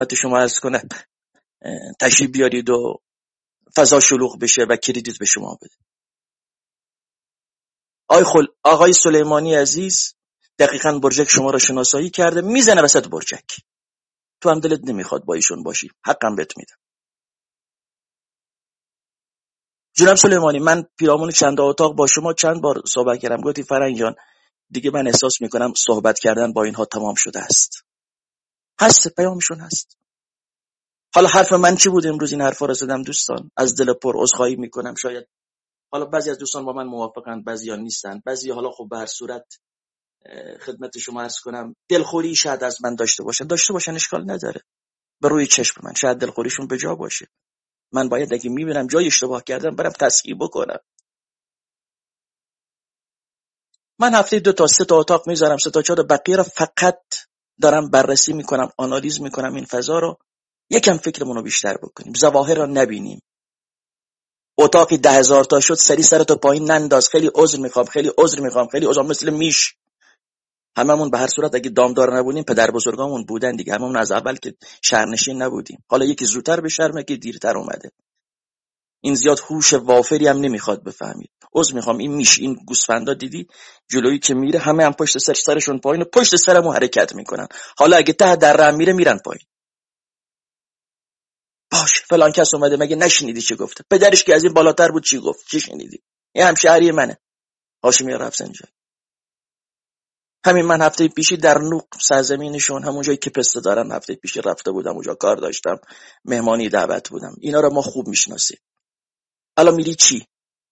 شما عرض کنه تشریف بیارید و فضا شلوغ بشه و کردیت به شما بده. آقای سلیمانی عزیز دقیقاً برجک شما را شناسایی کرده، میزنه وسط برجک. تو هم دلت نمیخواد با ایشون باشی، حقم بهت میدم. جناب سلیمانی، من پیرامون چند اتاق با شما چند بار صحبت کردم، گفتی فرنگ جان دیگه من احساس میکنم صحبت کردن با اینها تمام شده است. هست، پیامشون هست. حالا حرف من چی بود امروز این حرفا رو زدم دوستان؟ از دل پر عذرخواهی میکنم. شاید حالا بعضی از دوستان با من موافقن، بعضیا نیستن، بعضی حالا خب به هر صورت خدمت شما عرض کنم دلخوری شاید از من داشته باشن اشکال نداره. به روی چشم من شاید دلخوریشون به جا باشه. من باید اگه میبینم جای اشتباه کردم برم تصحیح بکنم. من هفته 2 تا 3 تا اتاق میذارم، 3 تا 4 بقیه رو فقط دارم بررسی میکنم، آنالیز میکنم این فضا رو. یکم فکرمون رو بیشتر بکنیم، ظواهر رو نبینیم. اتاقی 10,000 تا شد سری سرتو پایین ننداز، خیلی عذر میخوام مثل میش. هممون به هر صورت اگه دامدار نبودیم پدر بزرگامون بودن دیگه، هممون از اول که شهرنشین نبودیم. حالا یکی زودتر به شهر که دیرتر اومده. این زیاد هوش وافری هم نمیخواد بفهمید. عذر میخوام این میش، این گوسفندا دیدی جلویی که میره همه هم پشت سرشون پایین، پشت سرمون حرکت میکنن. حالا اگه ته در راه میرن پایین. باش فلان کس اومده، مگه نشنیدی چی گفته؟ پدرش که از این بالاتر بود چی گفت؟ چی شنیدی؟ این همشهری منه، هاشمی رفسنجانی. همین من هفته پیشی در نوق سرزمینشون، همون جایی که پسته دارن، هفته پیشی رفته بودم اونجا، کار داشتم، مهمانی دعوت بودم. اینا رو ما خوب میشناسیم. الان میری چی؟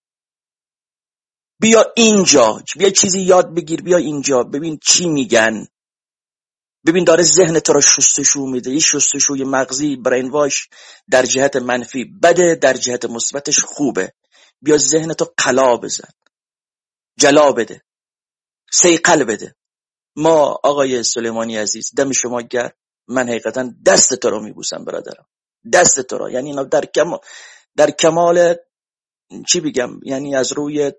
بیا اینجا، بیا چیزی یاد بگیر، بیا اینجا ببین چی میگن. ببین داره ذهن تو رو شستشو میده. این شستشوی مغزی، برین واش، در جهت منفی بده، در جهت مثبتش خوبه. بیا ذهن تو قلا بزن، جلا بده، صیقل بده. ما آقای سلیمانی عزیز دم شما گرم. من حقیقتا دست تو رو میبوسم برادرم، دست تو رو. یعنی در کمال چی بگم، یعنی از روی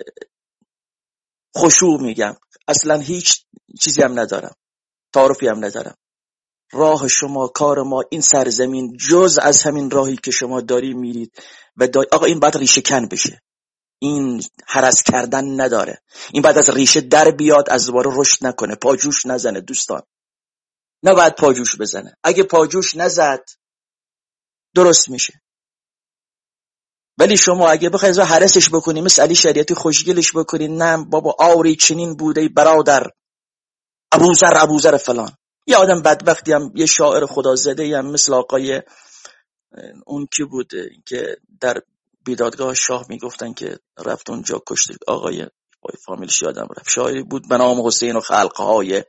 خشوع میگم، اصلا هیچ چیزی هم ندارم، تعارفی هم ندارم. راه شما، کار ما، این سرزمین جز از همین راهی که شما داری میرید و آقا این باید ریشه کن بشه. این هرس کردن نداره. این باید از ریشه در بیاد، از دوباره رشد نکنه، پاجوش نزنه دوستان. نباید پاجوش بزنه. اگه پاجوش نزد درست میشه. ولی شما اگه بخواید هرسش بکنی، مثل علی شریعتی خوشگلش بکنی، نه بابا آوری چنین بوده برادر، ابوذر فلان. یه آدم بدبختی هم، یه شاعر خدازده هم مثل آقای اون کی بود که در بیدادگاه شاه میگفتن که رفت اونجا کشته، آقای فامیلش یادم رفت، شاعری بود به نام حسین و خلقهای.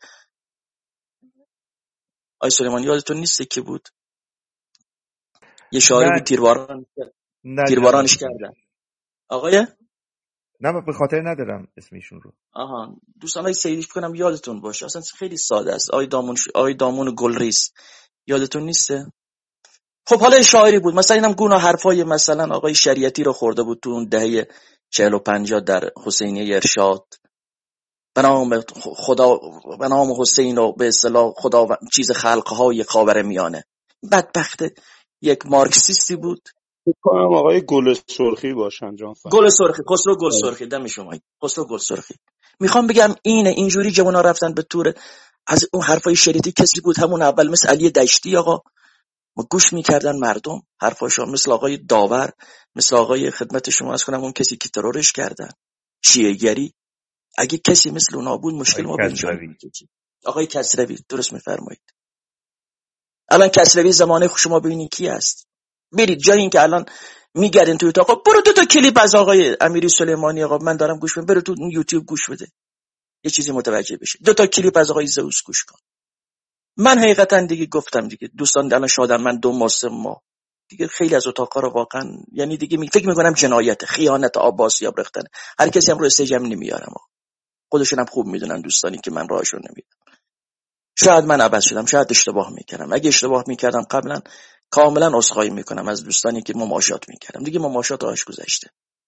آی سلیمانی یادتون نیست که بود؟ یه شاعری بود تیروارانش کردن. آقای نه به خاطر ندارم اسمشون رو. دوستان اگه سیدیش کنم یادتون باشه، اصلا خیلی ساده است. آقای دامون گلریز یادتون نیسته؟ خب حالا شاعری بود. مثلا اینم گونه حرفای مثلا آقای شریعتی رو خورده بود تو اون دهه 40 و 50 در حسینیه ارشاد، به نام خدا، به نام حسین و به اصطلاح خدا چیز خلقهای خاورمیانه. بدبخت یک مارکسیستی بود. فکر کنم آقای گل سرخی باشن جان فرمان. گل سرخی، خسرو گل سرخی، دم شما. خسرو گل سرخی. میخوام بگم اینجوری جوونا رفتن به تور. از اون حرفای شریعتی کسی بود همون اول مثل علی دشتی آقا، ما گوش میکردن مردم حرفاشو، مثل آقای داور، مثل آقای خدمت شما از کنم اون کسی که ترورش کردن، شیعه‌گری. اگه کسی مثل اونا بود مشکل ما به اینجا نمی‌رسید. آقای کسروی، درست میفرمایید. الان کسروی زمانه شما ببینید کی است. برید جای این که الان میگردین توی اتاق، برو 2 تا کلیپ از آقای امیری سلیمانی آقا من دارم گوش میدم، برو تو یوتیوب گوش بده یه چیزی متوجه بشی. 2 تا کلیپ از آقای زئوس گوش کن. من حقیقتا دیگه گفتم دیگه دوستان، الان شادم من 2 ماه 3 ماه دیگه خیلی از اتاقا رو واقعا، یعنی دیگه فکر میکنم جنایت، خیانت، آباسیاب ریختن. هر کسی هم رو استیجم نمیارم، خودشون هم خوب میدونن دوستانی که من راهشون نمیدم. شاید من عبث شدم، شاید اشتباه میکردم. اگه اشتباه میکردم قبلا کاملا عذرخواهی میکنم از دوستانی که مماشات میکردم. دیگه مماشات آش گذشته،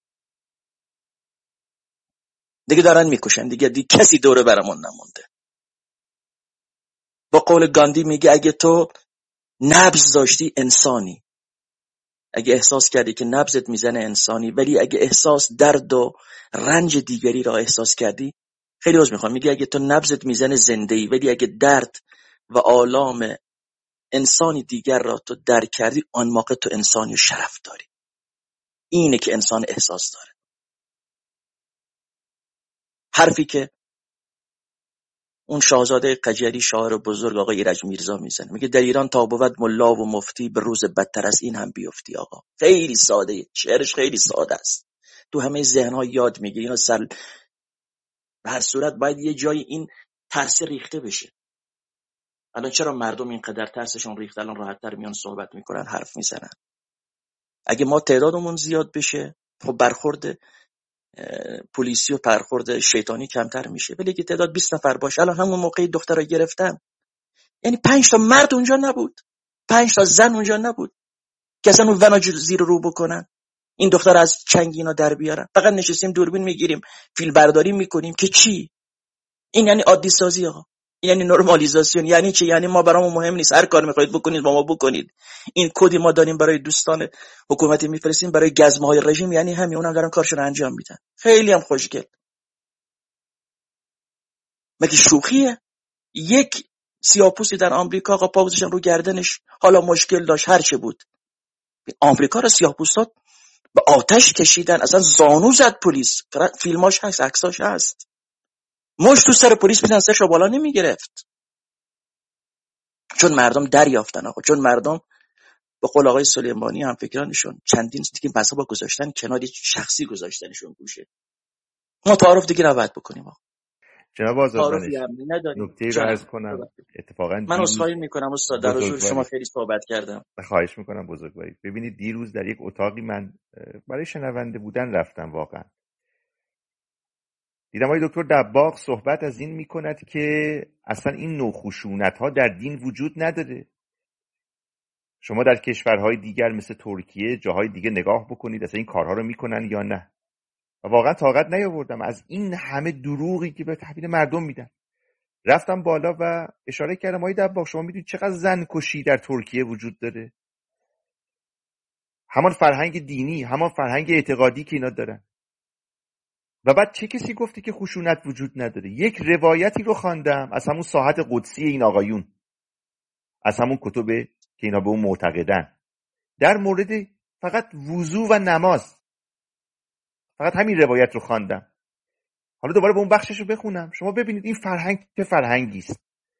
دیگه دارن میکشن، دیگه کسی دوره برامون نمونده. با قول گاندی میگه اگه تو نبض داشتی انسانی. اگه احساس کردی که نبضت میزنه انسانی، ولی اگه احساس درد و رنج دیگری را احساس کردی، خیلی عذر میخوام، میگه اگه تو نبضت میزنه زنده‌ای، ولی اگه درد و آلام انسانی دیگر را تو درک کردی، آن موقع تو انسانی و شرف داری. اینه که انسان احساس داره. حرفی که اون شاهزاده قجری شاعر بزرگ آقا ایرج میرزا میزنه، میگه در ایران تا بود ملا و مفتی، به روز بدتر از این هم بیفتی. آقا خیلی ساده، شعرش خیلی ساده است، تو همه ذهن‌ها یاد میگیره. اینا سر به هر صورت باید یه جایی این ترس ریخته بشه. الان چرا مردم اینقدر ترسشون ریخته؟ الان راحت‌تر میان صحبت میکنن، حرف میزنن. اگه ما تعدادمون زیاد بشه، خب برخورد پلیسی و برخورد شیطانی کمتر میشه. ولی اگه تعداد 20 نفر باشه، الان همون موقعی دخترا گرفتن، یعنی 5 تا مرد اونجا نبود، 5 تا زن اونجا نبود که اصلا اون ونا زیر رو بکنن، این دختر از چنگ اینا در بیارن. فقط نشستیم دوربین میگیریم، فیلم برداری میکنیم که چی؟ این یعنی عادی سازی آقا، یعنی نرمالیزاسیون. یعنی چی؟ یعنی ما برامون مهم نیست، هر کار میخواید بکنید با ما بکنید. این کدی ما داریم برای دوستان حکومتی میفرستیم برای گزمه‌های رژیم، یعنی همین، اونم دارن کارشون انجام میدن. خیلی هم خوشگل. مگه شوخیه؟ یک سیاه‌پوستی در آمریکا آقا پا گذاشتن رو گردنش، حالا مشکل داشت هر چه بود، آمریکا رو سیاه‌پوستا به آتش کشیدن، اصلا زانو زد پلیس. فیلماش هست، عکساش هست، مش تو سر پلیس میدن، سرش رو بالا نمیگرفت. چون مردم دریافتن آقا، چون مردم به قول آقای سلیمانی هم فکرانشون چندین دیگه مذهب گذاشتن کنار، شخصی گذاشتنشون گوشه. ما تعارف دیگه نباید بکنیم آقا. جناب آزادمنش تعارفی هم نداریم. نکته رو عرض کنم. اتفاقا من عذرخواهی میکنم استاد، در حضور شما خیلی صحبت کردم. خواهش میکنم بزرگوارید. ببینید دیروز در یک اتاقی من برای شنونده بودن رفتم، واقعا دیدم آقای دکتر دباغ صحبت از این میکند که اصلا این نوع خشونت ها در دین وجود نداره. شما در کشورهای دیگر مثل ترکیه، جاهای دیگه نگاه بکنید اصلا این کارها رو میکنن یا نه. و واقعا طاقت نیاوردم از این همه دروغی که به تحویل مردم میدن. رفتم بالا و اشاره کردم آقای دباغ شما میدونید چقدر زنکشی در ترکیه وجود داره؟ همان فرهنگ دینی، همان فرهنگ اعتقادی که اینا دارن. و بعد چه کسی گفته که خشونت وجود نداره؟ یک روایتی رو خواندم از همون ساحت قدسی این آقایون، از همون کتب که اینا به اون معتقدن، در مورد فقط وضو و نماز. فقط همین روایت رو خواندم. حالا دوباره به اون بخشش رو بخونم، شما ببینید این فرهنگ چه فرهنگی است.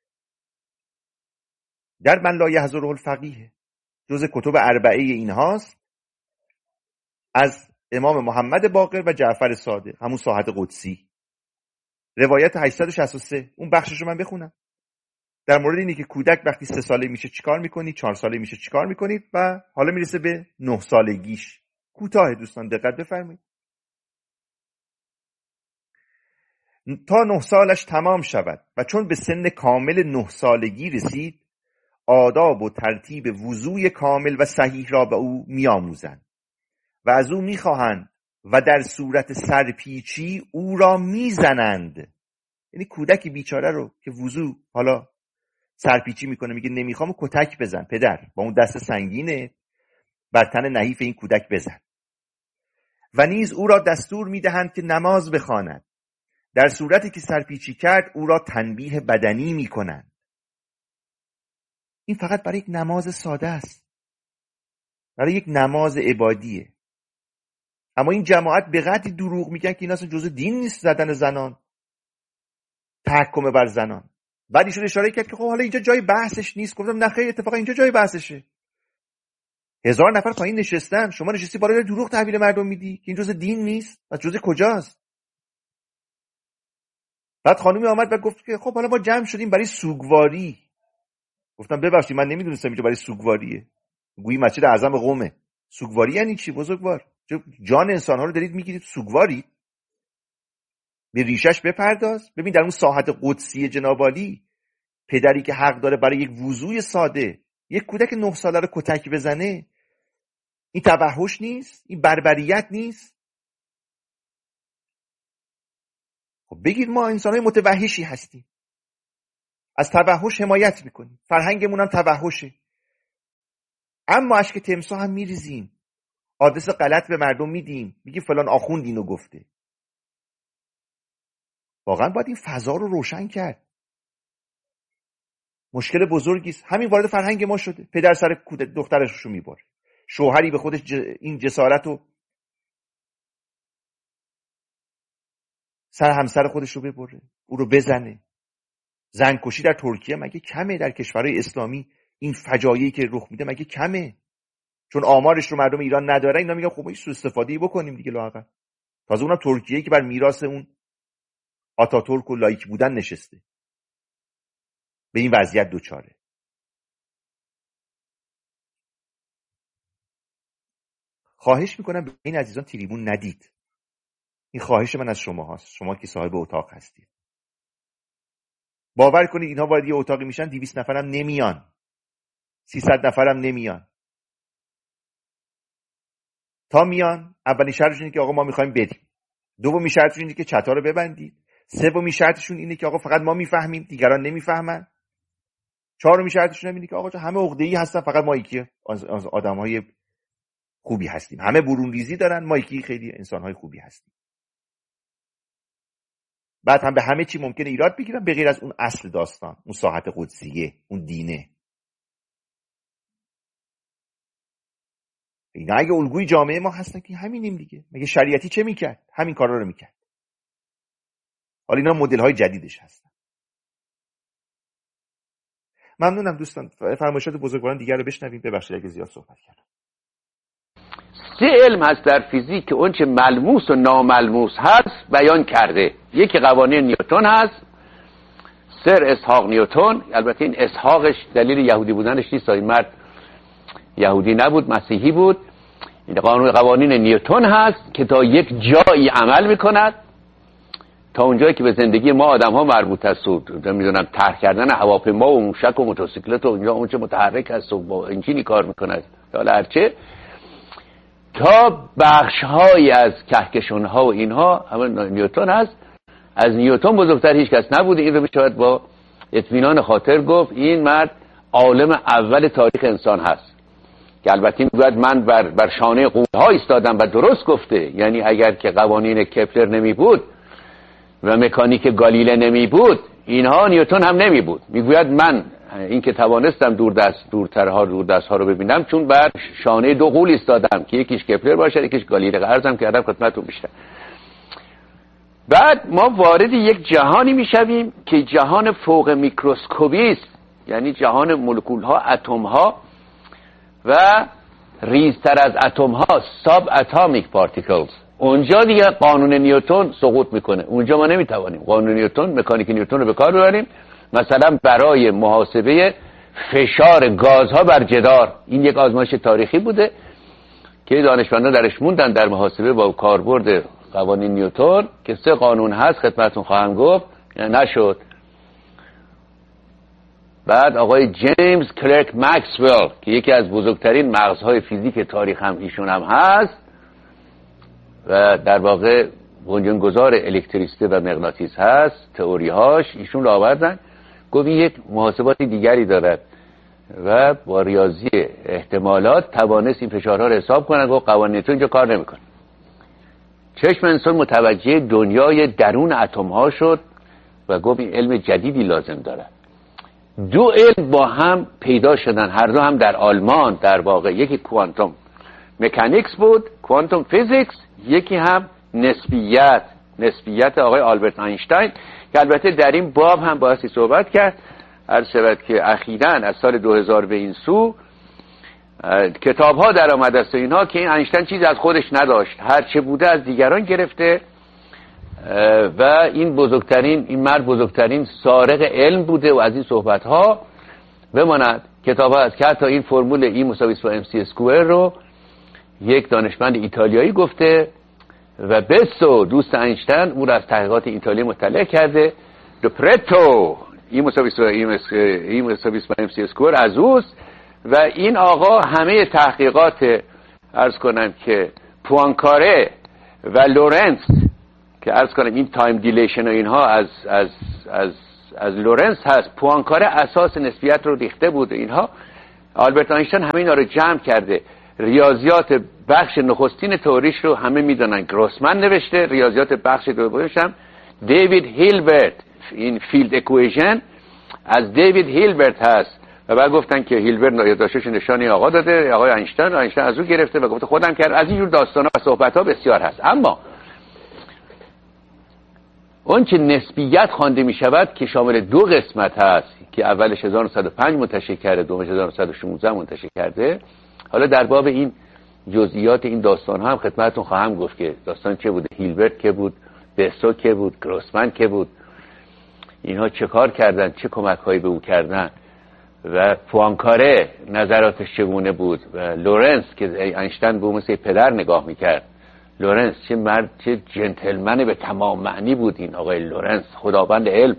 در من لا یحضره الفقیه، جز کتب اربعه اینهاست، از امام محمد باقر و جعفر صادق، همون ساحت قدسی، روایت 863. اون بخشش رو من بخونم در مورد اینی که کودک وقتی 3 ساله میشه چیکار میکنید، 4 ساله میشه چیکار میکنید و حالا میرسه به 9 سالگیش. کوتاه دوستان دقت بفرمایید. تا 9 سالش تمام شود و چون به سن کامل 9 سالگی رسید، آداب و ترتیب وضوی کامل و صحیح را به او میآموزند و از او میخواهند و در صورت سرپیچی او را میزنند. یعنی کودکی بیچاره رو که وضو حالا سرپیچی میکنه، میگه نمیخوام، کتک بزن پدر، با اون دست سنگینه بر تن نحیف این کودک بزن. و نیز او را دستور میدهند که نماز بخواند. در صورتی که سرپیچی کرد او را تنبیه بدنی میکنند. این فقط برای یک نماز ساده است، برای یک نماز عبادیه. اما این جماعت به قدری دروغ میگن که این اصلا جزء دین نیست، زدن زنان، تحکم بر زنان. بعد ایشون اشاره کرد که خب حالا اینجا جای بحثش نیست. گفتم نه خیر، اتفاقا اینجا جای بحثشه. 1000 نفر پایین نشستن، شما نشستی بالا دروغ تحویل مردم میدی که این جزء دین نیست. و جزء کجاست؟ بعد خانومی آمد و گفت که خب حالا ما جمع شدیم برای سوگواری. گفتم ببخشید من نمیدونستم اینجا برای سوگواریه، گویی مسجد اعظم قومه. سوگواری یعنی چی بزرگوار؟ جان انسان‌ها رو دارید میگیرید سوگواری؟ به ریشش بپرداز. ببین در اون ساحت قدسی جناب عالی، پدری که حق داره برای یک وضوی ساده یک کودک 9 ساله رو کتک بزنه، این توحش نیست؟ این بربریت نیست؟ خب بگید ما انسان‌های متوحشی هستیم، از توحش حمایت میکنیم، فرهنگمون هم توحشه. اما اشک تمساح هم میریزیم، آدرس غلط به مردم میدیم، میگیم فلان آخوند اینو گفته. واقعا باید این فضا رو روشن کرد. مشکل بزرگی است. همین وارد فرهنگ ما شده. پدر سر دخترش رو میبره، شوهری به خودش این جسارت رو سر همسر خودش رو ببره، او رو بزنه. زنکشی در ترکیه مگه کمه؟ در کشورهای اسلامی این فجایعی که رخ میده مگه کمه؟ چون آمارش رو مردم ایران نداره اینا میگن خب ما سوء استفاده‌ای بکنیم دیگه لااقل. تازه اونم ترکیه‌ای که بر میراث اون آتاتورک و لایک بودن نشسته، به این وضعیت دوچاره. خواهش میکنم به این عزیزان تریبون ندید. این خواهش من از شما هاست، شما که صاحب اتاق هستید. باور کنید اینها وارد یه اتاقی میشن 200 نفرم نمیان، 300 نفرم نمیان. تا میان اولین شرطشون اینه که آقا ما میخوایم بریم. دومی شرطشون اینه که چتا رو ببندید. سومی شرطشون اینه که آقا فقط ما میفهمیم، دیگران نمیفهمن. چهارمی شرطشون اینه که آقا همه عقده‌ای هستن، فقط ما یکی از آدم‌های خوبی هستیم. همه برون ریزی دارن، ما یکی خیلی انسان‌های خوبی هستیم. بعد هم به همه چی ممکنه ایراد بگیرن به غیر از اون اصل داستان، اون ساحت قدسیه، اون دینه. اینا اگه الگوی جامعه ما هستن که همینیم دیگه. مگه شریعتی چه میکرد؟ همین کارا رو میکرد. حالا اینا مدل‌های جدیدش هستن. ممنونم دوستان. فرمایشات بزرگواران دیگر رو بشنویم. ببخشید اگه زیاد صحبت کردم. 3 علم هست در فیزیک که اونچه ملموس و ناملموس هست بیان کرده. یکی قوانین نیوتن هست، سر اسحاق نیوتن. البته این اسحاقش دلیل یهودی بودنش نیست، این مرد یهودی نبود، مسیحی بود. این قوانین نیوتن هست که تا یک جایی عمل میکند، تا اونجایی که به زندگی ما آدم ها مربوط است و نمیدونم طرح کردن هواپیما و موشک و موتورسیکلت و اینجا اونچه متحرک است و با انجینی کار میکند یا هرچه، تا بخش های از کهکشان ها و اینها همه نیوتن هست. از نیوتن بزرگتر هیچ کس نبوده. این رو میشود با اطمینان خاطر گفت. این مرد عالم اول تاریخ انسان هست که البته میگوید من بر شانه قولها ایستادم و درست گفته. یعنی اگر که قوانین کپلر نمی بود و مکانیک گالیله نمی بود، اینها نیوتن هم نمی بود. میگوید من این که توانستم دوردست ها رو ببینم چون بر شانه 2 قول ایستادم که یکیش کپلر باشه یکیش گالیله. عرضم کردم خدمتتون بیشتر. بعد ما وارد یک جهانی میشویم که جهان فوق میکروسکوپی است، یعنی جهان مولکول ها، اتم ها و ریزتر از اتم ها، ساب اتمیک پارتیکلز. اونجا دیگه قانون نیوتن سقوط میکنه. اونجا ما نمیتوانیم قانون نیوتن، مکانیک نیوتن رو به کار ببریم. مثلا برای محاسبه فشار گازها بر جدار، این یک آزمایش تاریخی بوده که دانشمندان درش موندن در محاسبه با کاربرد قوانین نیوتن که 3 قانون هست خدمتتون خواهم گفت، نشد. بعد آقای جیمز کلرک مکسول که یکی از بزرگترین مغزهای فیزیک تاریخ هم ایشون هم هست و در واقع بنیانگذار الکتریسیته و مغناطیس هست، تئوری‌هاش ایشون رو آوردن. گفت یک محاسبات دیگری دارد و با ریاضی احتمالات توانست این فشارها رو حساب کنه. گفت قوانین تو اینجا کار نمیکنه. چشم انسان متوجه دنیای درون اتم ها شد و گفت این علم جدیدی لازم دارد. 2 علم با هم پیدا شدن، هر دو هم در آلمان در واقع. یکی کوانتوم مکانیکس بود، کوانتوم فیزیکس. یکی هم نسبیت آقای آلبرت اینشتین که البته در این باب هم بایستی صحبت کرد. عرض شود که اخیراً از سال 2000 به این سو کتاب ها در آمده است اینها که این اینشتین چیزی از خودش نداشت، هر چه بوده از دیگران گرفته و این مرد بزرگترین سارق علم بوده و از این صحبت ها بماند. کتاب ها هست که حتی این فرمول E = mc² رو یک دانشمند ایتالیایی گفته و بسو دوست اینشتین او را از تحقیقات ایتالیا مطلع کرده. دوپرتو E = mc² از اوست و این آقا همه تحقیقات عرض کنم که پوانکاره و لورنس که عرض کنم این تایم دیلیشن و اینها از لورنس هست. پوانکاره اساس نسبیت رو ریخته بود اینها آلبرت اینشتین همه اینا رو جمع کرده. ریاضیات بخش نخستین تئوریش رو همه میدونن گروسمن نوشته، ریاضیات بخش دومش هم دیوید هیلبرت، این فیلد اکویژن از دیوید هیلبرت هست و بعد گفتن که هیلبرت یادداشتش نشانی آقا داده، آقای اینشتین از اون گرفته و گفته خودم کرد. از این جور داستانا و صحبت‌ها بسیار هست. اما اون که نسبیت خوانده می شود که شامل 2 قسمت هست که اولش 1905 منتشر کرده، دومش 1916 منتشر کرده. حالا در باب این جزئیات این داستان هم خدمتتون خواهم گفت که داستان چه بوده، هیلبرت که بود، بسو که بود، گروسمن که بود، اینها چه کار کردن، چه کمک هایی به او کردن و پوانکاره نظراتش چگونه بود و لورنس که اینشتین به مثل پدر نگاه میکرد. لورنس چه مرد، چه جنتلمن به تمام معنی بود این آقای لورنس، خداوند علم.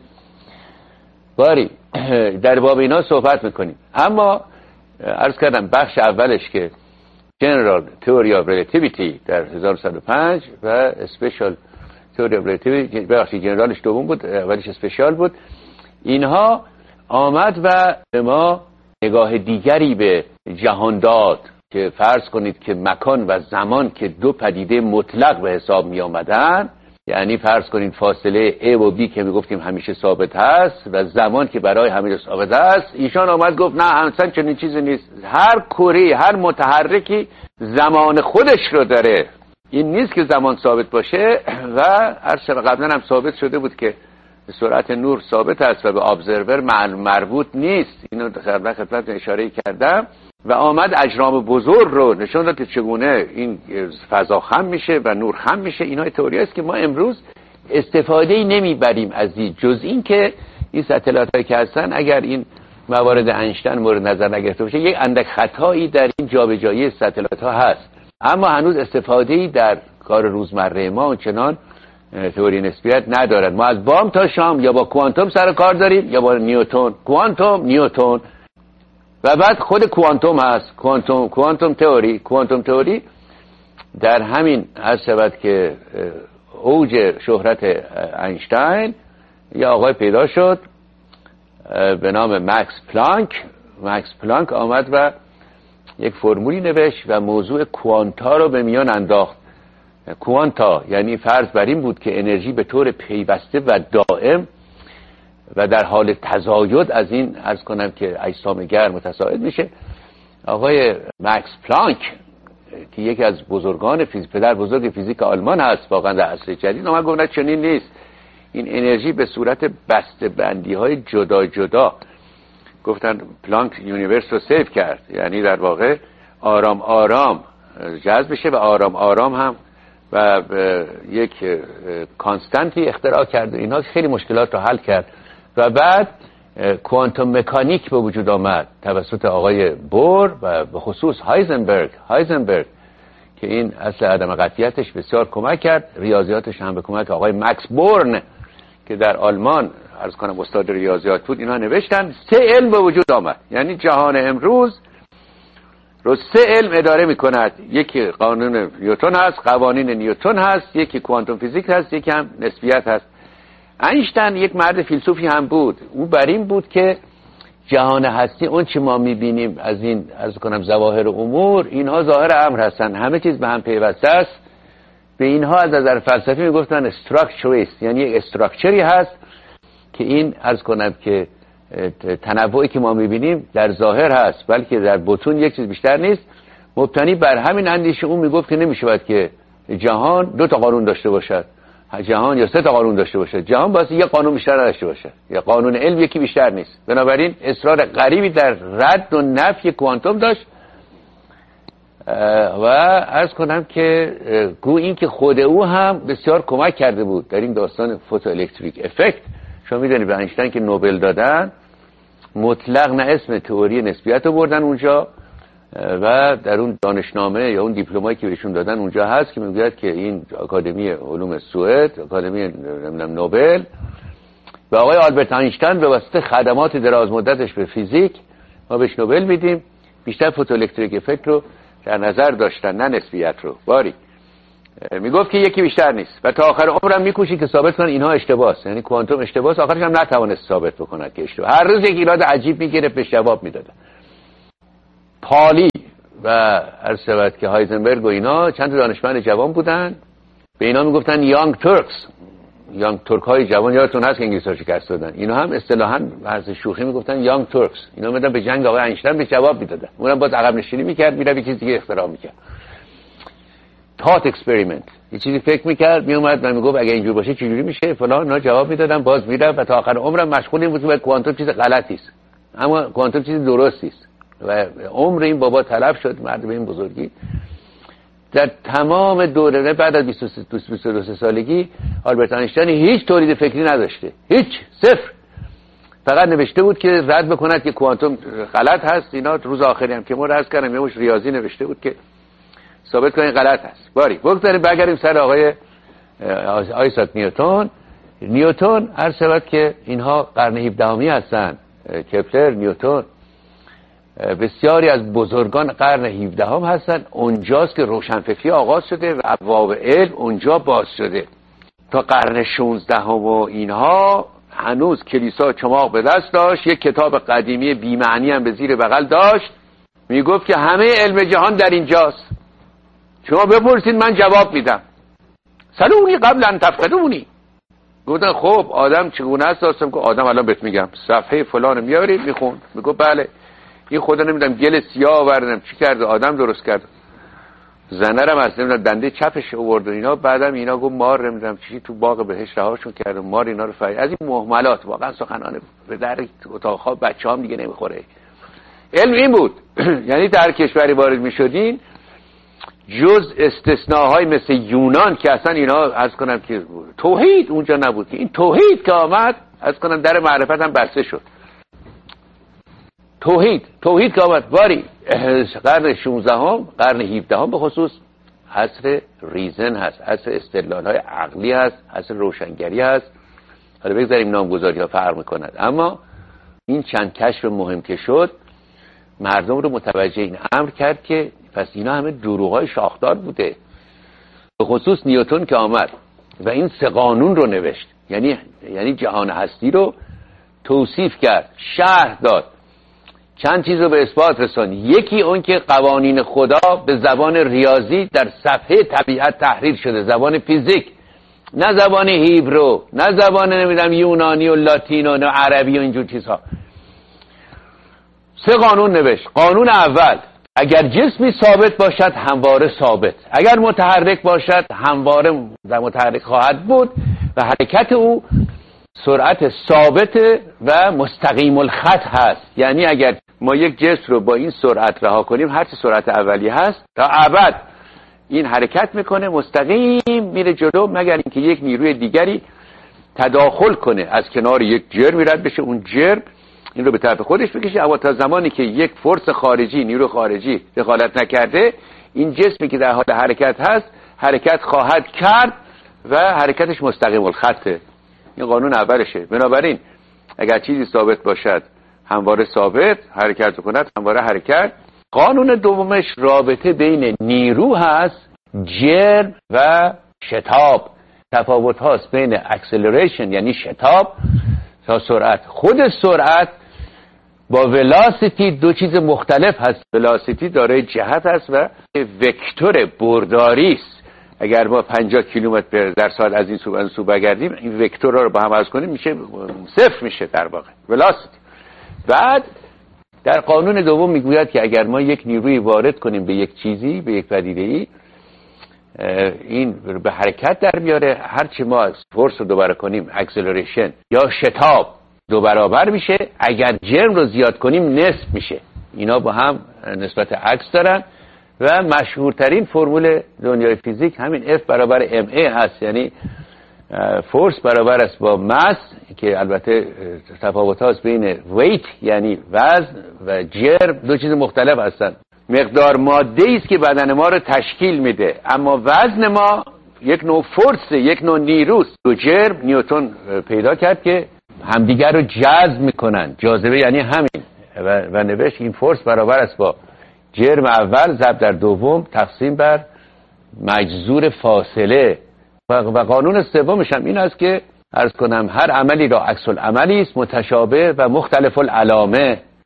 باری در باب اینا صحبت میکنیم. اما عرض کردم بخش اولش که جنرال تئوری آف ریلیتیویتی در 1905 و اسپیشال تئوری آف ریلیتیویتی، بخشی جنرالش دوم بود، اولش اسپیشال بود، اینها آمد و به ما نگاه دیگری به جهان داد که فرض کنید که مکان و زمان که 2 پدیده مطلق به حساب می آمدن، یعنی فرض کنید فاصله A و B که می گفتیم همیشه ثابت هست و زمان که برای همیشه ثابت هست، ایشان آمد گفت نه اصلا چنین چیزی نیست، هر کره، هر متحرکی زمان خودش رو داره، این نیست که زمان ثابت باشه. و عرض قبلا هم ثابت شده بود که سرعت نور ثابت است و به ابزرور مربوط نیست، اینو در خدمت اشاره کردم. و آمد اجرام بزرگ رو نشون داد که چگونه این فضا خم میشه و نور خم میشه. اینها تئوری است که ما امروز استفاده نمیبریم از این، جز این که این ستلایت هایی که هستن اگر این موارد اینشتین مورد نظر نگرفته باشه یک اندک خطایی در این جابجایی ستلایت ها هست. اما هنوز استفاده‌ای در کار روزمره ما اونچنان تئوری نسبیت ندارد. ما از بام تا شام یا با کوانتوم سر کار داریم یا با نیوتن، کوانتوم، نیوتن و بعد خود کوانتوم هست، کوانتوم تئوری در همین عرض شود که اوج شهرت اینشتین یا آقای پیدا شد به نام مکس پلانک آمد و یک فرمولی نوشت و موضوع کوانتا رو به میان انداخت. کوانتا یعنی فرض بر این بود که انرژی به طور پیوسته و دائم و در حال تزاید از این عرض کنم که اجسام گرم متصاعد میشه. آقای مکس پلانک که یکی از بزرگان پدر بزرگ فیزیک آلمان هست واقعا در عصر جدید، اومد گفت چنین نیست، این انرژی به صورت بسته بندی های جدا گفتن پلانک یونیورس رو سیو کرد، یعنی در واقع آرام آرام جذب بشه و آرام آرام هم و یک کانستانتی اختراع کرد. اینا خیلی مشکلات رو حل کرد و بعد کوانتوم مکانیک به وجود آمد توسط آقای بور و به خصوص هایزنبرگ که این اصل عدم قطعیتش بسیار کمک کرد. ریاضیاتش هم به کمک آقای مکس بورن که در آلمان عرض کنم استاد ریاضیات بود اینا نوشتن. 3 علم به وجود آمد، یعنی جهان امروز رو 3 علم اداره میکند. یکی قانون نیوتن هست، قوانین نیوتن هست، یکی کوانتوم فیزیک هست، یکی هم نسبیت هست. اینشتین یک مرد فیلسوفی هم بود، او بر این بود که جهان هستی اون چی ما میبینیم از این عرض کنم ظواهر امور، اینها ظاهر امر هستن، همه چیز به هم پیوسته است. به اینها از نظر فلسفی میگفتن استراکچریست، یعنی یک استراکچری هست که این عرض کنم که تنوعی که ما میبینیم در ظاهر هست بلکه در بطون یک چیز بیشتر نیست. مبتنی بر همین اندیشه اون میگفت که نمیشود که جهان 2 تا قانون داشته باشد، جهان یا 3 تا قانون داشته باشد، جهان باید یک قانون بیشتر داشته باشه، یا قانون علم یکی بیشتر نیست. بنابراین اصرار غریبی در رد و نفی کوانتوم داشت و عرض کنم که گو این که خود او هم بسیار کمک کرده بود در این داستان فوتو الکتریک افکت. شما میدونید به اینشتین که نوبل دادن مطلق نه اسم تئوری نسبیت رو بردن اونجا و در اون دانشنامه یا اون دیپلمایی که بهشون دادن اونجا هست که میگوید که این آکادمی علوم سوئد، آکادمی نوبل و آقای آلبرت اینشتین به واسطه خدمات دراز مدتش به فیزیک ما بهش نوبل میدیم. بیشتر فوتو الکتریک افکت رو در نظر داشتن نه نسبیت رو. باری میگفت که یکی بیشتر نیست و تا آخر عمرم میکوشید که ثابت کنه اینها اشتباهه، یعنی کوانتوم اشتباهه. آخرش هم نتوانست ثابت بکنه که اشتباهه. هر روز یک ایراد عجیب میگرفت به جواب میداد. پالی و عرض شود که هایزنبرگ و اینا چند تا دانشمند جوان بودن، به اینا میگفتن یانگ ترکس، یانگ ترک های جوان. یادتون هست که انگلیس‌ها شکست دادن، اینا هم اصطلاحاً از شوخی میگفتن یانگ ترکس. اینا میدن به جنگ آقای اینشتین به جواب میدادن، اونم باز عقب نشینی میکرد، میره یه چیز دیگه اختراع میکرد. تات اکسپریمنت، یه چیزی فکر میکرد، میومد و میگفت اگه اینجوری باشه چجوری میشه فلان، اونا جواب میدادن، باز میره و تا آخر عمرم مشغول این بود که کوانتوم چیز غلطی است، اما کوانتوم چیز درستی است و عمر این بابا تلف شد، مرد به این بزرگی. در تمام دوره بعد از 22 سالگی آلبرت اینشتین هیچ تولید فکری نداشته، هیچ، صفر. فقط نوشته بود که رد بکند که کوانتوم غلط هست. اینا روز آخری هم که ما رد کردیم یه مش ریاضی نوشته بود که ثابت کنه غلط هست. باری بگذاریم برگردیم سر آقای آیزاک نیوتن. نیوتن عرض شود که اینها قرن 17 هستن، کپلر، نیوتن، بسیاری از بزرگان قرن 17 هستن. اونجاست که روشنفکری آغاز شده و ابواب علم اونجا باز شده. تا قرن 16 و اینها هنوز کلیسا چماق به دست داشت، یک کتاب قدیمی بی‌معنی هم به زیر بغل داشت، میگفت که همه علم جهان در اینجاست، شما بپرسید من جواب میدم. سلونی قبل ان تفقدونی. گفتن خب آدم چگونه است؟ داستم که آدم الان بهت میگم صفحه فلان میاری میخون. میگه بله این خدا نمیدونم گل سیاه آوردم چی کرده، آدم درست کرد. زنرم اصلا نمیدونم دنده چپش آورد و اینا. بعدم اینا گفت مار نمیدونم چی تو باغ بهشت رهاشون کرده، مار اینا رو از این مهملات. واقعا سخنان به در اتاق خواب بچه‌هام دیگه نمیخوره. علم این بود. یعنی در کشوری وارد میشدین جز استثناهای مثل یونان که اصلا اینا از کنم که توحید اونجا نبود، که این توحید که آمد از کنم در معرفت هم بسته شد. توحید که آمد باری قرن 16 قرن 17 به خصوص عصر ریزن هست، عصر استدلال های عقلی هست، عصر روشنگری هست. حالا بگذاریم نامگذاری ها فرق میکند، اما این چند کشف مهم که شد مردم رو متوجه این امر کرد که پس اینا همه دروغای شاخدار بوده. به خصوص نیوتن که آمد و این 3 قانون رو نوشت، یعنی جهان هستی رو توصیف کرد، شرح داد، چند چیز رو به اثبات رساند. یکی اون که قوانین خدا به زبان ریاضی در صفحه طبیعت تحریر شده، زبان فیزیک، نه زبان هیبرو، نه زبان نمیدونم یونانی و لاتین و عربی و اینجور چیزها. 3 قانون نوشت. قانون اول، اگر جسمی ثابت باشد همواره ثابت، اگر متحرک باشد همواره متحرک خواهد بود و حرکت او سرعت ثابت و مستقیم الخط هست. یعنی اگر ما یک جسم رو با این سرعت رها کنیم، هر چه سرعت اولی هست تا ابد این حرکت میکنه، مستقیم میره جلو، مگر اینکه یک نیروی دیگری تداخل کنه، از کنار یک جرمی رد بشه، اون جرم این رو به طرف خودش بکشه. اما تا زمانی که یک فرس خارجی، نیرو خارجی دخالت نکرده، این جسمی که در حال حرکت هست حرکت خواهد کرد و حرکتش مستقیم الخطه. این قانون اولشه. بنابراین اگر چیزی ثابت باشد همواره ثابت، حرکت کند همواره حرکت. قانون دومش رابطه بین نیرو هست، جرم و شتاب. تفاوت هاست بین اکسلریشن یعنی شتاب تا سرعت. خود سرعت با ولاسیتی 2 چیز مختلف هست. ولاسیتی دارای جهت است و وکتور برداری است. اگر ما 50 کیلومتر در ساعت از این سو به اون سو بگردیم، این وکتورها رو با هم عوض کنیم میشه 0 میشه در واقع ولاسیتی. بعد در قانون دوم میگوید که اگر ما یک نیروی وارد کنیم به یک چیزی، به یک پدیده‌ای، این به حرکت در میاره. هرچی ما فورس رو دوباره کنیم، اکسلریشن یا شتاب 2 برابر میشه. اگر جرم رو زیاد کنیم نصف میشه. اینا با هم نسبت عکس دارن و مشهورترین فرمول دنیای فیزیک همین F برابر ma هست. یعنی فورس برابر است با ماس، که البته تفاوت هاست بین ویت یعنی وزن و جرم، 2 چیز مختلف هستن. مقدار ماده است که بدن ما رو تشکیل میده، اما وزن ما یک نوع فورس، یک نوع نیروست. 2 جرم نیوتن پیدا کرد که همدیگر رو جذب میکنن. جاذبه یعنی همین و نوشت این فورس برابر است با جرم اول ضرب در دوم تقسیم بر مجذور فاصله. و قانون سومش هم این است که عرض کنم هر عملی را عکس العملی است، متشابه و مختلف العلامه.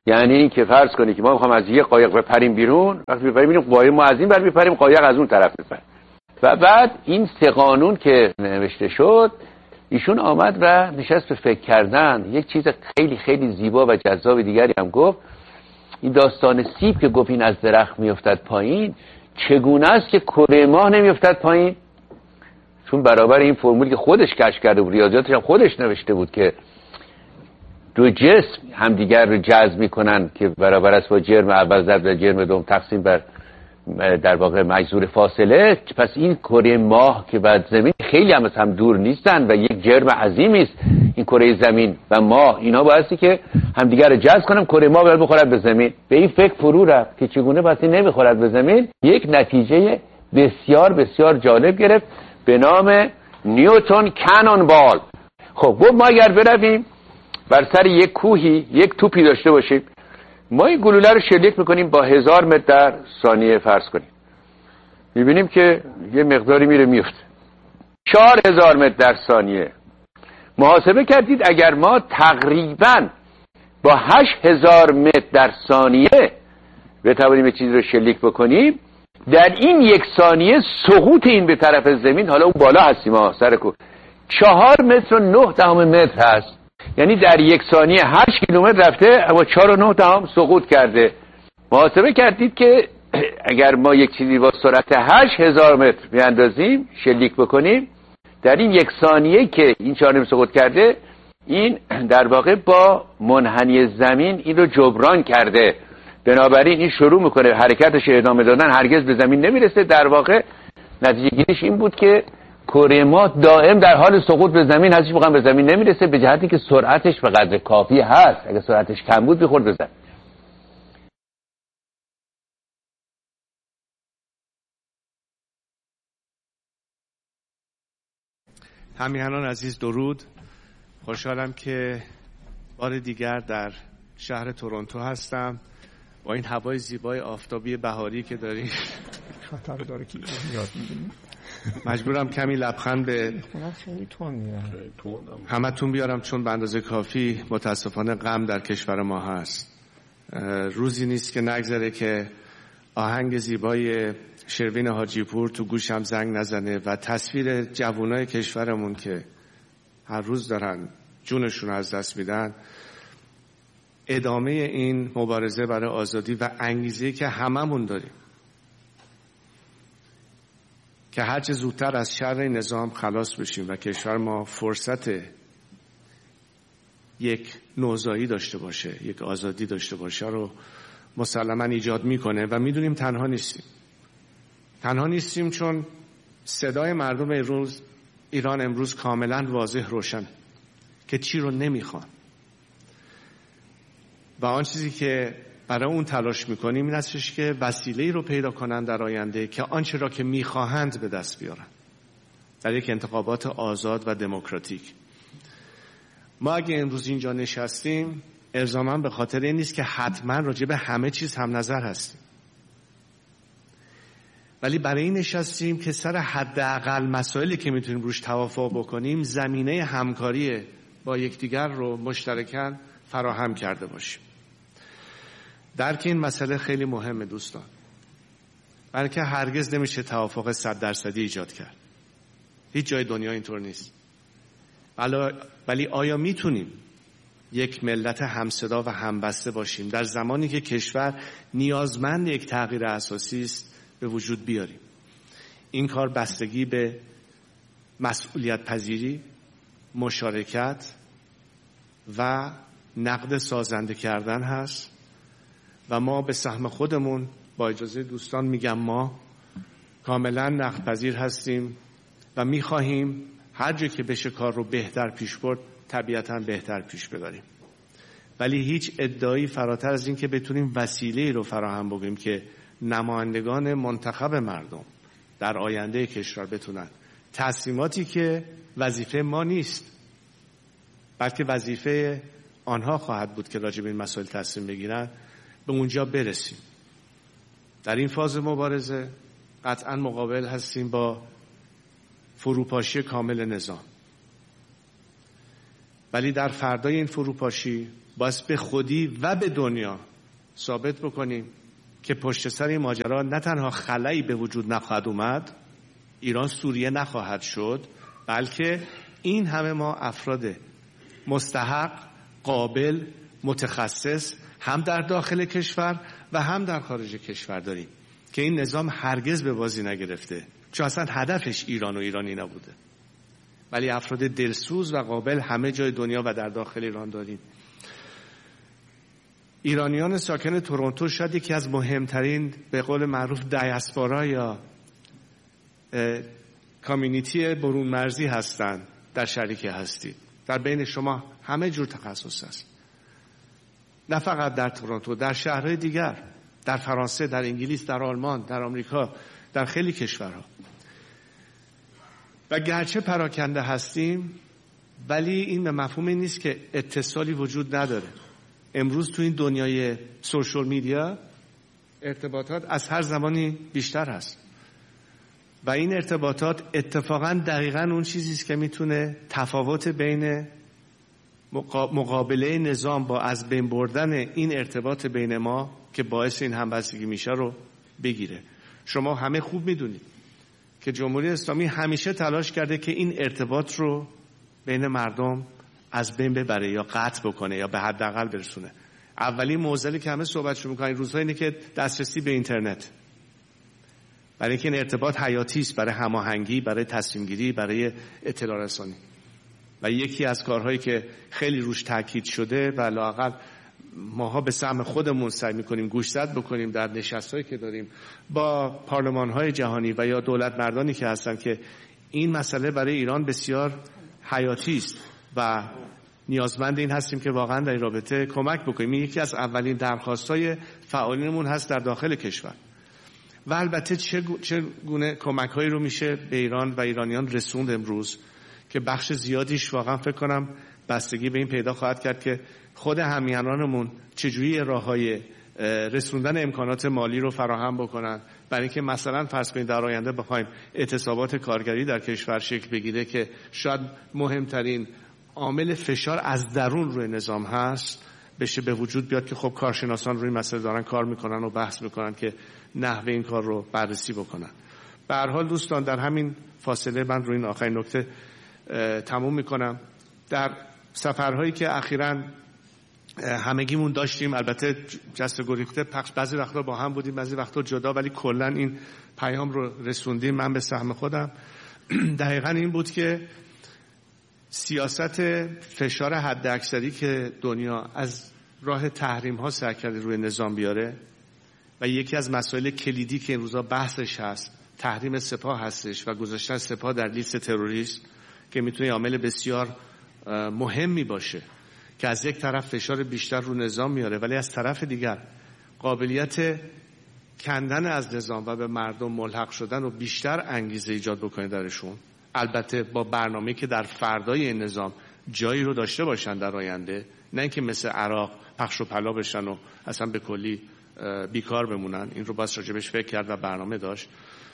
یعنی این که فرض کنی که ما میخوام از یه قایق بپریم بیرون، وقتی بپریم میبینیم قایق ما از این بر میپریم، قایق از اون طرف میپره. و بعد این 3 قانون که نوشته شد، ایشون آمد و نشست به فکر کردن. یک چیز خیلی خیلی زیبا و جذاب دیگری هم گفت. این داستان سیب که گفت این از درخت میافتد پایین، چگونه است که کره ماه نمیافتد پایین؟ چون برابر این فرمولی که خودش کشف کرده بود، ریاضیاتش هم خودش نوشته بود که دو جسم همدیگر رو جذب میکنن که برابر است با جرم اول ضرب در جرم دوم تقسیم بر در واقع مجذور فاصله. پس این کره ماه که بعد زمین خیلی هم دور نیستن و یک جرم عظیمی است این کره زمین و ماه، اینا بایستی که همدیگر رو جذب کنن، کره ماه باید بخورد به زمین. به این فکر فرو رفت که چگونه وقتی نمیخورد به زمین، یک نتیجه بسیار بسیار جالب گرفت به نام نیوتن کانون بال. خب گفت ما اگر برویم بر سر یک کوهی یک توپی داشته باشیم، ما این گلوله رو شلیک میکنیم با 1000 متر در ثانیه فرض کنیم، میبینیم که یه مقداری میفته 4000 متر در ثانیه. محاسبه کردید اگر ما تقریبا با 8000 متر در ثانیه بتوانیم یه چیزی رو شلیک بکنیم، در این 1 ثانیه سقوط این به طرف زمین، حالا اون بالا هستیم ما سر کوه، 4 متر و 9 متر هست. یعنی در 1 ثانیه 8 کیلومتر رفته اما 4 و 9 سقوط کرده. محاسبه کردید که اگر ما یک چیزی با سرعت 8000 متر بیاندازیم شلیک بکنیم، در این 1 ثانیه که این 4 سقوط کرده، این در واقع با منحنی زمین این رو جبران کرده. بنابراین این شروع میکنه حرکتش ادامه دادن، هرگز به زمین نمیرسه. در واقع نتیجه گیریش این بود که کره ماه دائم در حال سقوط به زمین هستش، واقعا به زمین نمیرسه، به جهتی که سرعتش به قدر کافی هست. اگه سرعتش کم بود میخورد به زمین. همیهنان عزیز درود. خوشحالم که بار دیگر در شهر تورنتو هستم با این هوای زیبای آفتابی بهاری که داریم. خطر داره که یاد می‌گیریم. مجبورم کمی لبخند به خیلی تون همتون بیارم چون به اندازه کافی متاسفانه غم در کشور ما هست. روزی نیست که نگذره که آهنگ زیبای شروین حاجی پور تو گوشم زنگ نزنه و تصویر جوانای کشورمون که هر روز دارن جونشون از دست میدن، ادامه این مبارزه برای آزادی و انگیزه‌ای که هممون داریم که هرچه زودتر از شر نظام خلاص بشیم و کشور ما فرصت یک نوزایی داشته باشه، یک آزادی داشته باشه رو مسلماً ایجاد میکنه. و میدونیم تنها نیستیم چون صدای مردم ایران امروز کاملاً واضح روشن که چی رو نمیخوان و آن چیزی که برای اون تلاش میکنیم این هستش که وسیله‌ای رو پیدا کنن در آینده که آنچه را که میخواهند به دست بیارن در یک انتخابات آزاد و دموکراتیک. ما اگه امروز اینجا نشستیم الزاماً به خاطر این نیست که حتما راجع به همه چیز هم نظر هستیم، ولی برای این نشستیم که سر حداقل مسائلی که میتونیم روش توافق بکنیم زمینه همکاری با یکدیگر رو مشترکاً فراهم کرده باشیم. درک این مسئله خیلی مهمه دوستان، بلکه هرگز نمیشه توافق 100% ایجاد کرد. هیچ جای دنیا اینطور نیست. ولی آیا میتونیم یک ملت همصدا و همبسته باشیم در زمانی که کشور نیازمند یک تغییر اساسی است به وجود بیاریم؟ این کار بستگی به مسئولیت پذیری، مشارکت و نقد سازنده کردن هست و ما به سهم خودمون با اجازه دوستان میگم ما کاملا نقد پذیر هستیم و میخواهیم هر جا که بشه کار رو بهتر پیش برد طبیعتاً بهتر پیش ببریم، ولی هیچ ادعایی فراتر از این که بتونیم وسیله‌ای رو فراهم بکنیم که نمایندگان منتخب مردم در آینده کشور بتونن تصمیماتی که وظیفه ما نیست بلکه وظیفه آنها خواهد بود که راجع به این مسائل تصمیم بگیرن به اونجا برسیم. در این فاز مبارزه قطعاً مقابل هستیم با فروپاشی کامل نظام، ولی در فردای این فروپاشی باید به خودی و به دنیا ثابت بکنیم که پشت سر این ماجرا نه تنها خلایی به وجود نخواهد اومد، ایران سوریه نخواهد شد، بلکه این همه ما افراد مستحق، قابل، متخصص هم در داخل کشور و هم در خارج کشور داریم که این نظام هرگز به بازی نگرفته، چون اصلا هدفش ایران و ایرانی نبوده، ولی افراد دلسوز و قابل همه جای دنیا و در داخل ایران داریم. ایرانیان ساکن تورنتو شاید یکی از مهمترین به قول معروف دیاسپورا یا کامیونیتی برون مرزی هستند در شریک هستید. در بین شما همه جور تخصص هست، نه فقط در تورنتو، در شهرهای دیگر، در فرانسه، در انگلیس، در آلمان، در آمریکا، در خیلی کشورها. و گرچه پراکنده هستیم ولی این به مفهوم این نیست که اتصالی وجود نداره. امروز تو این دنیای سوشال میدیا ارتباطات از هر زمانی بیشتر هست و این ارتباطات اتفاقا دقیقا اون چیزی است که میتونه تفاوت بین مقابله نظام با از بین بردن این ارتباط بین ما که باعث این همبستگی میشه رو بگیره. شما همه خوب میدونید که جمهوری اسلامی همیشه تلاش کرده که این ارتباط رو بین مردم از بین ببره یا قطع بکنه یا به حداقل برسونه. اولین معضلی که همه صحبتشو میکنن این روزها اینه که دسترسی به اینترنت، برای اینکه این ارتباط حیاتی است برای هماهنگی، برای تصمیم گیری، برای اطلاع رسانی. و یکی از کارهایی که خیلی روش تاکید شده و لااقل ماها به سهم خودمون سعی میکنیم گوشزد بکنیم در نشستایی که داریم با پارلمان‌های جهانی و یا دولت مردانی که هستن که این مسئله برای ایران بسیار حیاتی است و نیازمند این هستیم که واقعا در این رابطه کمک بکنیم. یکی از اولین درخواست‌های فعالینمون هست در داخل کشور. و البته چه گونه کمک‌هایی رو میشه به ایران و ایرانیان رسوند امروز که بخش زیادیش واقعا فکر کنم بستگی به این پیدا خواهد کرد که خود همیهنانمون چجوری راه‌های رسوندن امکانات مالی رو فراهم بکنن، برای اینکه مثلا فرض کنید در آینده بخوایم اعتصابات کارگری در کشور شکل بگیره که شاید مهمترین عامل فشار از درون روی نظام هست بشه به وجود بیاد که خب کارشناسان روی مسئله دارن کار میکنن و بحث میکنن که نحوه این کار رو بررسی بکنن. به هر حال دوستان در همین فاصله من روی این آخرین نکته تموم میکنم. در سفرهایی که اخیراً همگیمون داشتیم، البته جست گریخته پخش، بعضی وقتا با هم بودیم بعضی وقتا جدا، ولی کلا این پیام رو رسوندیم من به سهم خودم. دقیقاً این بود که سیاست فشار حد اکثری که دنیا از راه تحریم ها سعی کرده روی نظام بیاره و یکی از مسائل کلیدی که این روزا بحثش هست تحریم سپاه هستش و گذاشتن سپاه در لیست تروریست که میتونه عامل بسیار مهمی باشه که از یک طرف فشار بیشتر رو نظام میاره ولی از طرف دیگر قابلیت کندن از نظام و به مردم ملحق شدن و بیشتر انگیزه ایجاد بکنه درشون، البته با برنامه‌ای که در فردای این نظام جایی رو داشته باشن در آینده، نه اینکه مثل عراق پخش و پلا بشن و اصلا به کلی بیکار بمونن. این رو باید راجبش فکر کرد و برنامه داشت،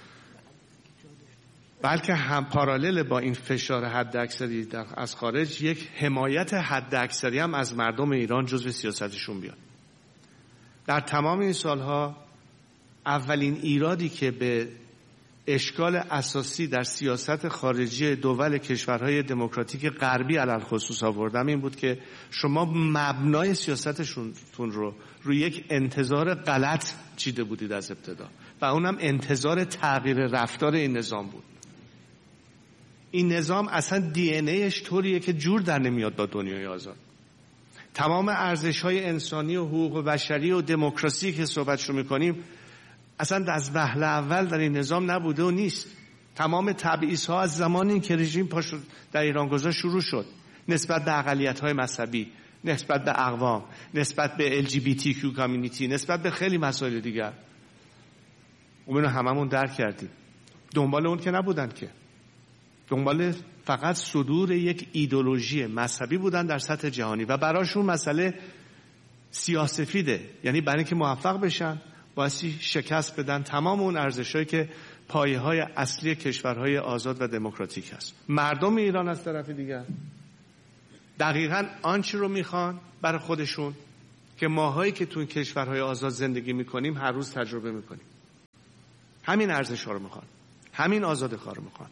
بلکه هم پارالل با این فشار حد اکثری از خارج یک حمایت حد اکثری هم از مردم ایران جزو سیاستشون بیاد. در تمام این سالها اولین ایرادی که به اشکال اساسی در سیاست خارجی دول کشورهای دموکراتیک غربی علل خصوص آوردم این بود که شما مبنای سیاستشون رو روی یک انتظار غلط چیده بودید از ابتدا و اونم انتظار تغییر رفتار این نظام بود. این نظام اصلا دی ان ایش طوریه که جور در نمیاد با دنیای آزاد. تمام ارزش‌های انسانی و حقوق بشری و دموکراسی که صحبتشو می‌کنیم اصلا از وهله اول در این نظام نبوده و نیست. تمام تبعیض‌ها از زمانی که رژیم پاشو در ایران گذاشت شروع شد، نسبت به اقلیت‌های مذهبی، نسبت به اقوام، نسبت به LGBTQ کامیونیتی، نسبت به خیلی مسائل دیگر. اونو هممون درک کردیم. دنبال اون که نبودن، که دنبال فقط صدور یک ایدئولوژی مذهبی بودن در سطح جهانی و براشون مسئله سیاه‌سفیده، یعنی برای اینکه موفق بشن بایستی شکست بدن تمام اون ارزش‌هایی که پایه‌های اصلی کشورهای آزاد و دموکراتیک هست. مردم ایران از طرف دیگر دقیقاً آنچه رو میخوان برای خودشون که ماهایی که تو کشورهای آزاد زندگی میکنیم هر روز تجربه میکنیم. همین ارزش‌ها رو میخوان، همین آزادی‌ها رو میخوان.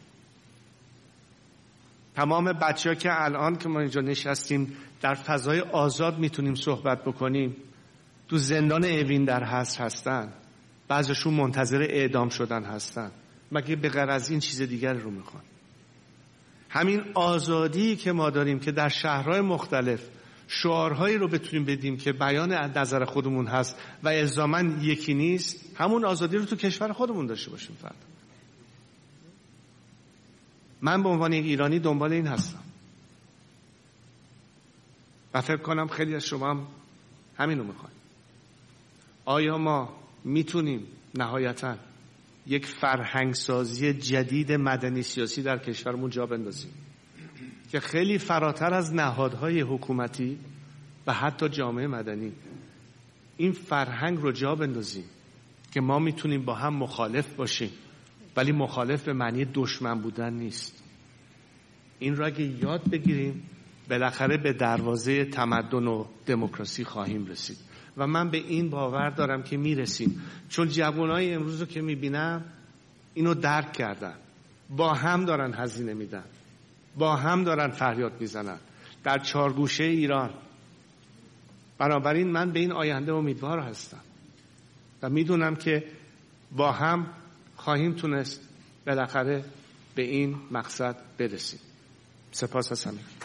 تمام بچه‌ها که الان که ما اینجا نشستیم در فضای آزاد میتونیم صحبت بکنیم، تو زندان اوین در حصر هستن، بعضیشون منتظر اعدام شدن هستن، مگه به غیر از این چیز دیگری رو میخوان؟ همین آزادی که ما داریم که در شهرهای مختلف شعارهایی رو بتونیم بدیم که بیان نظر خودمون هست و الزاماً یکی نیست، همون آزادی رو تو کشور خودمون داشته باشیم. فردا من به عنوان یک ایرانی دنبال این هستم و فکر کنم خیلی از شما هم همین رو میخواین. آیا ما میتونیم نهایتاً یک فرهنگسازی جدید مدنی سیاسی در کشورمون جا بندازیم که خیلی فراتر از نهادهای حکومتی و حتی جامعه مدنی این فرهنگ رو جا بندازیم که ما میتونیم با هم مخالف باشیم، ولی مخالف به معنی دشمن بودن نیست. این رو اگه یاد بگیریم بالاخره به دروازه تمدن و دموکراسی خواهیم رسید و من به این باور دارم که میرسیم، چون جوانای امروز رو که میبینم اینو درک کردن، با هم دارن هزینه میدن، با هم دارن فریاد میزنن در چارگوشه ایران. بنابراین من به این آینده امیدوار هستم و میدونم که با هم خواهیم تونست بالاخره به این مقصد برسیم. سپاس از همه.